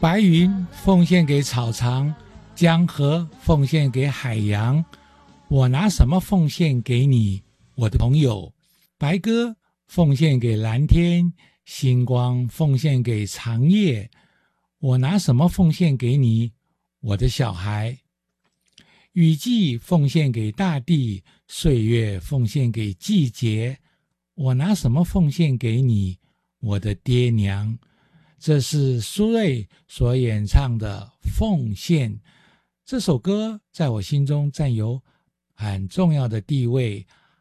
白云奉献给草场，江河奉献给海洋，我拿什么奉献给你，我的朋友？白鸽奉献给蓝天，星光奉献给长夜，我拿什么奉献给你，我的小孩？雨季奉献给大地，岁月奉献给季节，我拿什么奉献给你，我的爹娘？这是苏芮所演唱的《奉献》，这首歌在我心中占有很重要的地位，